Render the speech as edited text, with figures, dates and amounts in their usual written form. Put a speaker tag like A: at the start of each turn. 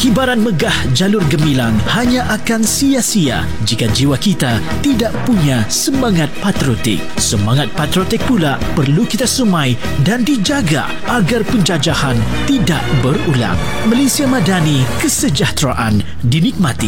A: Kibaran megah jalur gemilang hanya akan sia-sia jika jiwa kita tidak punya semangat patriotik. Semangat patriotik pula perlu kita semai dan dijaga agar penjajahan tidak berulang. Malaysia Madani, kesejahteraan dinikmati.